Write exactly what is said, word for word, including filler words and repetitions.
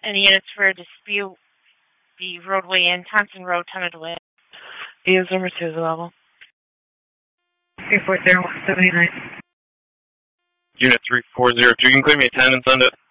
Any units for dispute, the roadway in Thompson Road, Tunadway. E is number two is available. three four zero one seven nine. Unit three four zero two, you can clear me a ten and send it.